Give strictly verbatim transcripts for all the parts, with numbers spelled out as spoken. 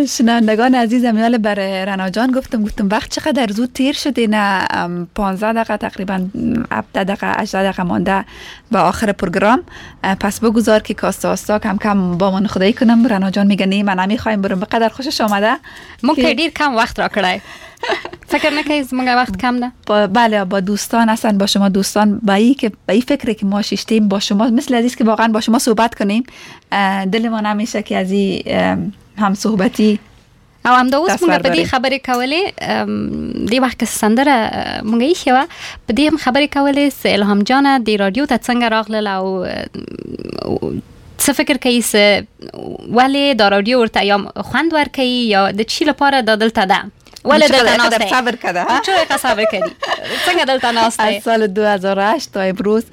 شنوندگان عزیزم، یاله برای رنا جان گفتم گفتم وقت چقدر زود تیر شد. نه پانزده دقیقه تقریبا هفده دقیقه هجده دقیقه مانده به آخر پروگرام. پس بگذار که کاستا آستا کم کم با من خدایی کنم. رنا جان میگه نه من نمیخوایم برم. بقدر خوشش آمده. ممکن دیر کم وقت را کړای. فکر نکنید مونږ وقت کم ده. با بله با دوستان اصلا با شما دوستان با این که با این فکره که ما شیشتیم با شما مثل عزیز که واقعا با شما صحبت کنیم، دل ما نمیشه که از این هم صحبتی او هم دا اوس مونږ په دې خبرې کولې دې وخت کې سندره مونږ یې شوه په دې هم خبرې کولې چې الهام جانه د رادیو ته څنګه راغله او څه فکر کوي چې ولې دا رادیو ورته یا خوند ورکوي یا د چی لپاره دا دلته ده، ولې دلته ناسته صبر کرده ها چرا صبر کردی څنګه دلته ناسته از سال دو هزار و هشت تا امروز.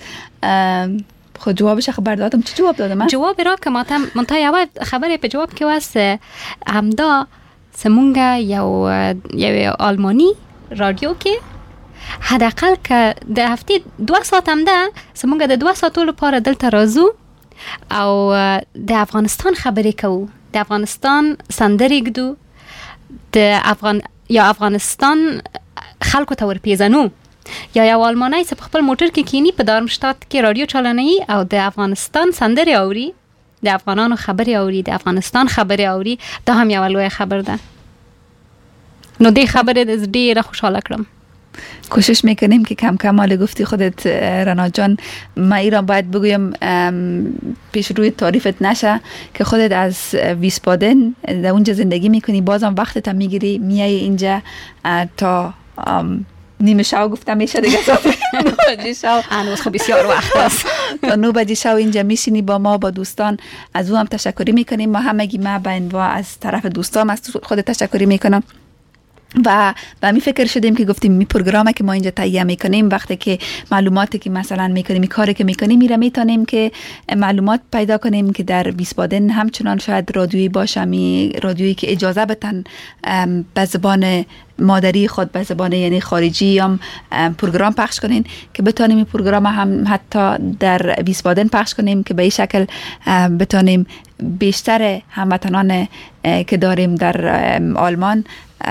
خود جوابش خبر دادم. چی جواب دادم من؟ جواب را که ما تم منتها یو خبره په جواب کې واسه همدا سمونگا یو یو آلمانی رادیو کې حداقل که د هفته دو ساعت هم ده سمونگا د دو ساعتو لپاره دلته راځو او د افغانستان خبرې کوو، د افغانستان سندرې ږدو، د افغان یا افغانستان خلکو ته ورپېژنو. یا یو آلمانی چې په خپل موټر کې کینی په دارمشتات کې رادیو چالانوي او د افغانستان سندرې اوري، د افغانانو خبرې اوري، د افغانستان خبرې اوري، دا هم یو لوی خبر ده. نو دې خبرې ډېره خوشاله کړم. کوشش میکنیم که کم کم حال گفتی خودت رنا جان، ما ایران باید بگویم پیش روی تعریفت نشه که خودت از ویسبادن در اونجا زندگی میکنی، بازم وقتت هم میگیری میای اینجا تا نیمه شو گفتم میشه دیگه نو بجی شو هنوز خب بسیار وقت است تا نو بجی شو اینجا میشینی با ما با دوستان. از او هم تشکری میکنیم. ما همگی ما به انواع از طرف دوستام از خود تشکری میکنم و و می فکر شدیم که گفتیم می پروگرامی که ما اینجا تهیه میکنیم وقتی که معلوماتی که مثلا میکنیم، کاری که میکنیم میره میتونیم که معلومات پیدا کنیم که در ویسبادن همچنان شاید رادیویی باشه، می رادیویی که اجازه بتن به زبان مادری خود به زبان یعنی خارجی هم پروگرام پخش کنین که بتونیم این پروگرام هم حتی در ویسبادن پخش کنیم که به این شکل بتونیم بیشتر هموطنان که داریم در آلمان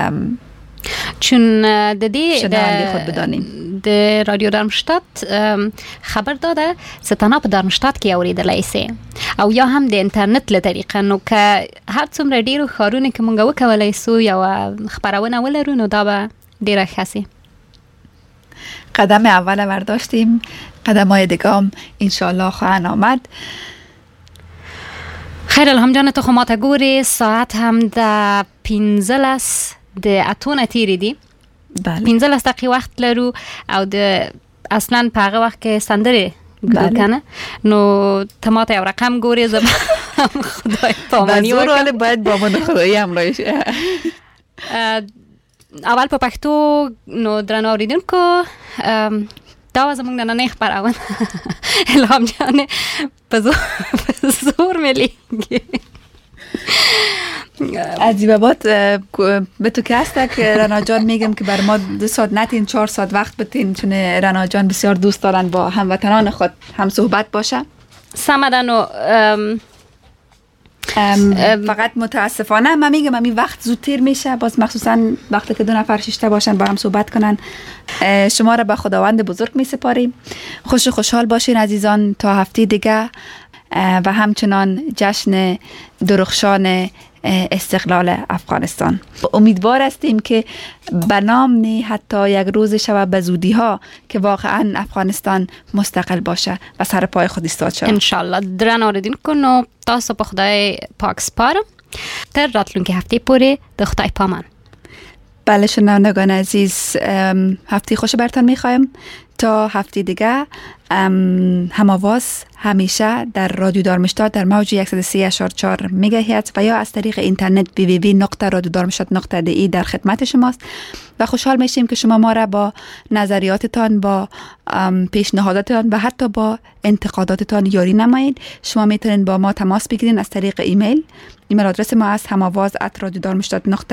چون د دې د خود بدانیم. د رادیو دارمشتات خبر داده ستانه په دارمشتات کې اوریدلای سي او یا هم د انټرنیټ له طریقه، نو که هر څومره ډیرو ښارونه کې مونږ وکولای سو یا خبرونه ولرو نو دا به ډیره ښه سي. قدم اول برداشتیم، قدم‌های دیگه هم انشالله خواهند آمد. خیر الهام جان، ته خو ماته ګورې ساعت هم د پنځلس د اتونه تیری دی. بله پنځلس دقیقې وخت لرو او د اصلا په هغه وخت کې سندرې ګورو کنه، نو ته ماته یو رقم ګورې زه به خدای پاماني وکړم. بازور باید با من خدایی همراهی شه. اول په پښتو نو درنو اوریدونکو دا و زمونږ نننۍ خپرونه الهام جان په زور ملیږي عجیبه بات به تو که هسته که رنا جان میگم که بر ما دو ساعت نتین چهار ساعت وقت بتین، چون رنا جان بسیار دوست دارن با هموطنان خود هم صحبت باشه. سمدن و فقط متاسفانه من میگم همین وقت زودتر میشه، باز مخصوصا وقتی که دو نفر شیشته باشن با هم صحبت کنن. شما را به خداوند بزرگ میسپاریم. خوش و خوشحال باشین عزیزان تا هفته دیگه و همچنان جشن درخشان استقلال افغانستان. امیدوار هستیم که به نام نه حتی یک روز شود به زودی ها که واقعا افغانستان مستقل باشه و سر پای خود ایستاد شه. انشالله. درن اوریدونکو نو تاسو په خدای پاک سپارم تر راتلونکي هفته پورې د خدای پامان. بله شنوندگان عزیز، هفته خوش برتان میخوایم. تا هفته دیگه هم آواز همیشه در رادیو دارمشتات در موج صد و سه و چهار مگاهرتز و یا از طریق اینترنت دبلیو دبلیو دبلیو نقطه رادیو دارمشتات نقطه دی ای در خدمت شماست و خوشحال میشیم که شما ما را با نظریاتتان، با پیشنهاداتتان و حتی با انتقاداتتان یاری نمایید. شما میتونید با ما تماس بگیرید از طریق ایمیل. ایمیل آدرس ما است هماواز ات رادیو دارمشتات نقطه